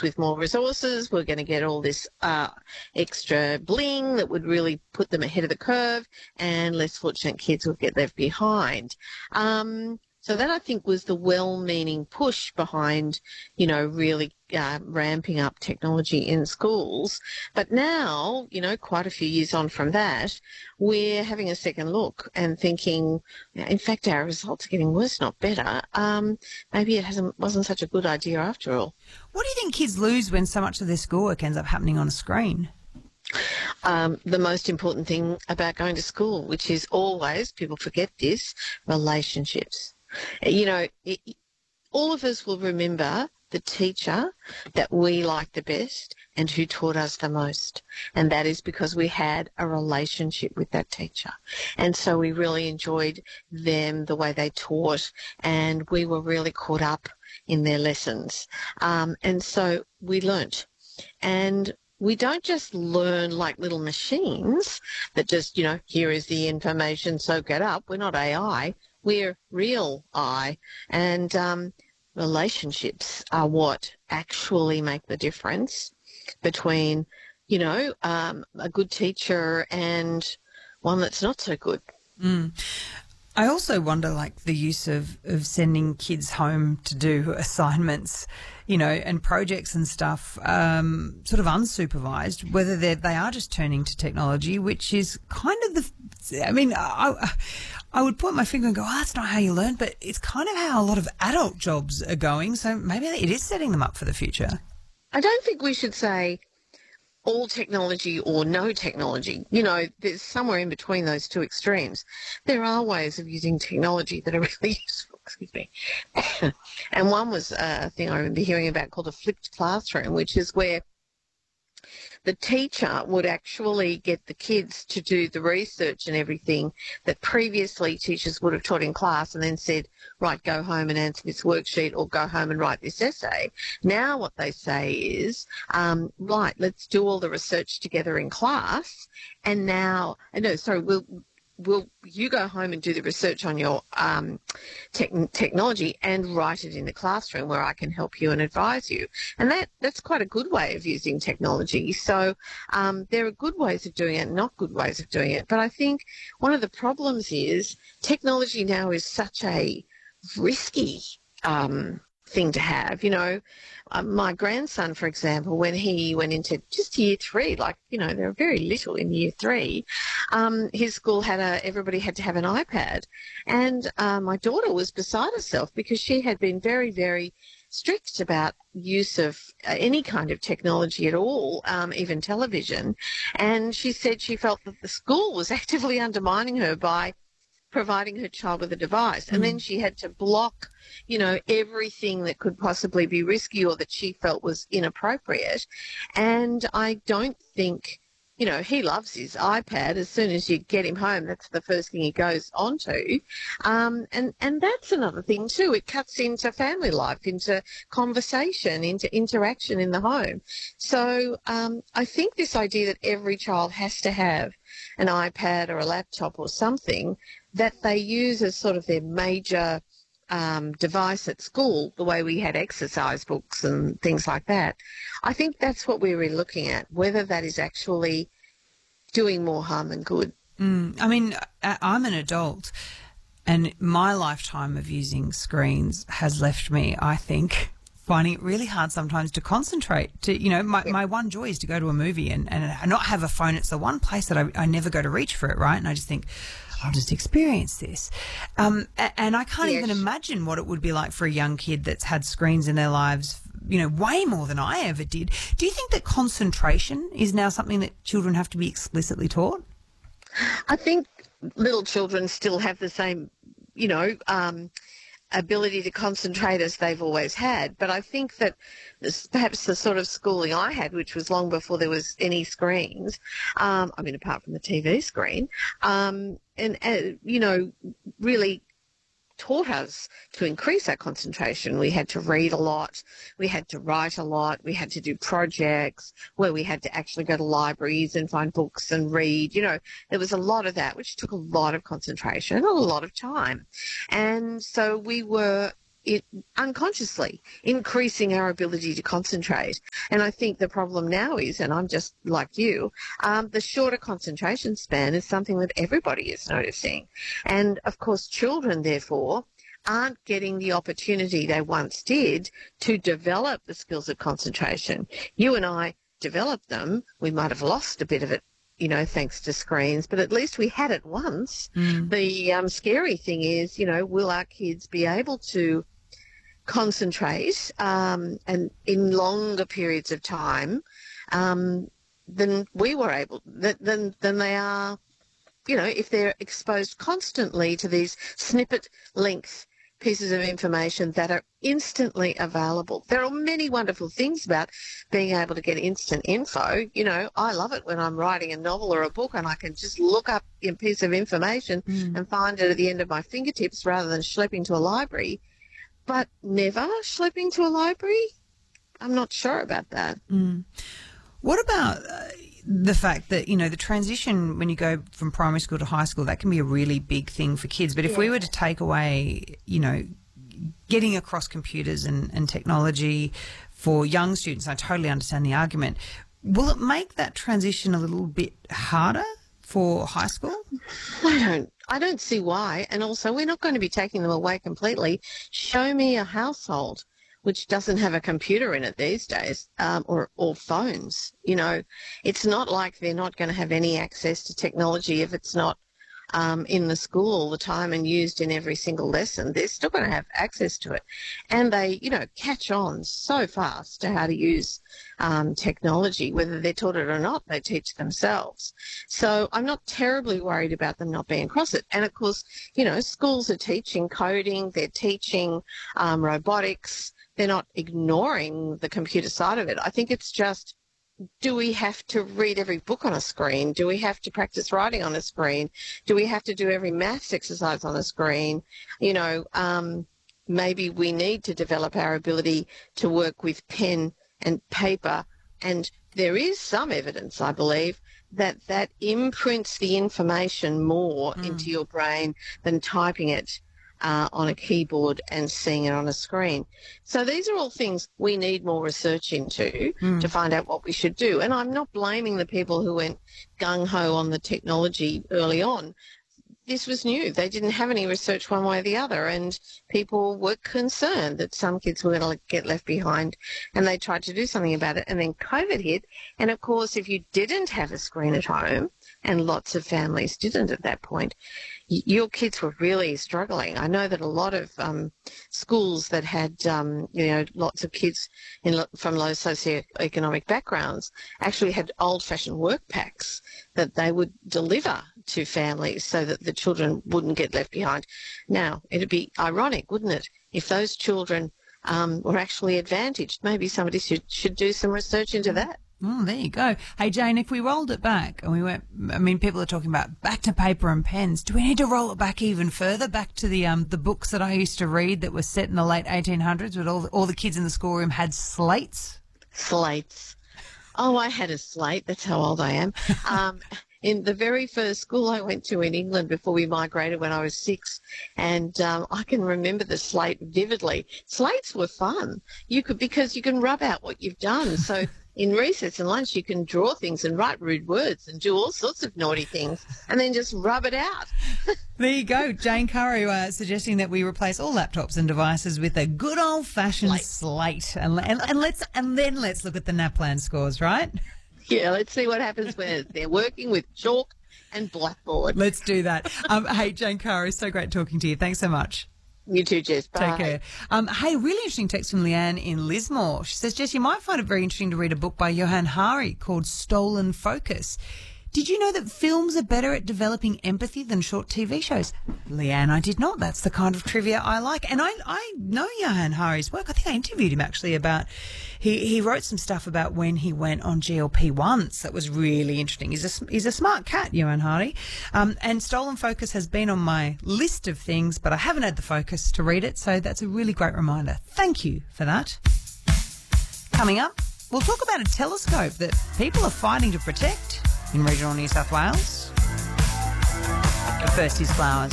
with more resources were going to get all this extra bling that would really put them ahead of the curve, and less fortunate kids would get left behind. So that, I think, was the well-meaning push behind, really ramping up technology in schools. But now, quite a few years on from that, we're having a second look and thinking, in fact, our results are getting worse, not better. Maybe it wasn't such a good idea after all. What do you think kids lose when so much of their schoolwork ends up happening on a screen? The most important thing about going to school, which is always, people forget this, relationships. All of us will remember the teacher that we liked the best and who taught us the most. And that is because we had a relationship with that teacher. And so we really enjoyed them, the way they taught, and we were really caught up in their lessons. And so we learnt. And we don't just learn like little machines that just, here is the information, soak it up. We're not AI. We're real I, and relationships are what actually make the difference between, a good teacher and one that's not so good. I also wonder, the use of sending kids home to do assignments, and projects and stuff, sort of unsupervised, whether they are just turning to technology, which is kind of I would point my finger and go, that's not how you learn, but it's kind of how a lot of adult jobs are going, so maybe it is setting them up for the future. I don't think we should say all technology or no technology. There's somewhere in between those two extremes. There are ways of using technology that are really useful. Excuse me. And one was a thing I remember hearing about called a flipped classroom, which is where the teacher would actually get the kids to do the research and everything that previously teachers would have taught in class and then said, right, go home and answer this worksheet or go home and write this essay. Now what they say is, right, let's do all the research together in class, and now, will you go home and do the research on your technology and write it in the classroom where I can help you and advise you. And that's quite a good way of using technology. So there are good ways of doing it, not good ways of doing it. But I think one of the problems is technology now is such a risky thing to have. My grandson, for example, when he went into just year 3, they were very little in year 3, his school everybody had to have an iPad. And my daughter was beside herself because she had been very, very strict about use of any kind of technology at all, even television. And she said she felt that the school was actively undermining her by providing her child with a device. And then she had to block, everything that could possibly be risky or that she felt was inappropriate. And I don't think, he loves his iPad. As soon as you get him home, that's the first thing he goes onto. And that's another thing too. It cuts into family life, into conversation, into interaction in the home. So I think this idea that every child has to have an iPad or a laptop or something that they use as sort of their major device at school, the way we had exercise books and things like that. I think that's what we're really looking at, whether that is actually doing more harm than good. I mean, I'm an adult, and my lifetime of using screens has left me, I think, finding it really hard sometimes to concentrate. My one joy is to go to a movie and not have a phone. It's the one place that I never go to reach for it, right? And I just think, I'll just experience this. And I can't even imagine what it would be like for a young kid that's had screens in their lives, way more than I ever did. Do you think that concentration is now something that children have to be explicitly taught? I think little children still have the same, ability to concentrate as they've always had. But I think that perhaps the sort of schooling I had, which was long before there was any screens, apart from the TV screen, really taught us to increase our concentration. We had to read a lot, we had to write a lot, we had to do projects where we had to actually go to libraries and find books and read. There was a lot of that, which took a lot of concentration, a lot of time. And so we were unconsciously increasing our ability to concentrate. And I think the problem now is, and I'm just like you, the shorter concentration span is something that everybody is noticing. And of course, children, therefore, aren't getting the opportunity they once did to develop the skills of concentration. You and I developed them. We might have lost a bit of it, you know, thanks to screens, but at least we had it once. The scary thing is, you know, will our kids be able to concentrate and in longer periods of time than we were able, than they are, you know, if they're exposed constantly to these snippet length pieces of information that are instantly available. There are many wonderful things about being able to get instant info. You know, I love it when I'm writing a novel or a book and I can just look up a piece of information and find it at the end of my fingertips rather than schlepping to a library. But never schlepping to a library? I'm not sure about that. What about the fact that, you know, the transition when you go from primary school to high school, that can be a really big thing for kids. But if we were to take away, you know, getting across computers and technology for young students, I totally understand the argument. Will it make that transition a little bit harder for high school? I don't see why. And also, we're not going to be taking them away completely. Show me a household which doesn't have a computer in it these days, or phones. You know, it's not like they're not going to have any access to technology if it's not in the school all the time and used in every single lesson. They're still going to have access to it. And they, you know, catch on so fast to how to use technology. Whether they're taught it or not, they teach themselves. So I'm not terribly worried about them not being across it. And, of course, you know, schools are teaching coding, they're teaching robotics. They're not ignoring the computer side of it. I think it's just, do we have to read every book on a screen? Do we have to practice writing on a screen? Do we have to do every maths exercise on a screen? You know, maybe we need to develop our ability to work with pen and paper. And there is some evidence, I believe, that imprints the information more into your brain than typing it on a keyboard and seeing it on a screen. So these are all things we need more research into to find out what we should do. And I'm not blaming the people who went gung-ho on the technology early on. This was new. They didn't have any research one way or the other, and people were concerned that some kids were going to get left behind, and they tried to do something about it. And then COVID hit, and of course, if you didn't have a screen at home, and lots of families didn't at that point, your kids were really struggling. I know that a lot of schools that had, you know, lots of kids from low socioeconomic backgrounds actually had old-fashioned work packs that they would deliver to families so that the children wouldn't get left behind. Now, it'd be ironic, wouldn't it, if those children were actually advantaged? Maybe somebody should do some research into that. Oh, there you go. Hey, Jane, if we rolled it back and we went, I mean, people are talking about back to paper and pens. Do we need to roll it back even further, back to the books that I used to read that were set in the late 1800s with all the kids in the schoolroom had slates? Slates. Oh, I had a slate. That's how old I am. In the very first school I went to in England before we migrated when I was 6, and I can remember the slate vividly. Slates were fun. Because you can rub out what you've done. So in recess and lunch, you can draw things and write rude words and do all sorts of naughty things and then just rub it out. There you go. Jane Curry suggesting that we replace all laptops and devices with a good old-fashioned slate. And then let's look at the NAPLAN scores, right? Yeah, let's see what happens when they're working with chalk and blackboard. Let's do that. Hey, Jane Curry, so great talking to you. Thanks so much. You too, Jess. Bye. Take care. Hey, really interesting text from Leanne in Lismore. She says, Jess, you might find it very interesting to read a book by Johann Hari called Stolen Focus. Did you know that films are better at developing empathy than short TV shows? Leanne, I did not. That's the kind of trivia I like. And I know Johann Hari's work. I think I interviewed him actually about, he wrote some stuff about when he went on GLP-1s. That was really interesting. He's a smart cat, Johann Hari. And Stolen Focus has been on my list of things, but I haven't had the focus to read it. So that's a really great reminder. Thank you for that. Coming up, we'll talk about a telescope that people are fighting to protect in regional New South Wales. But first, his flowers.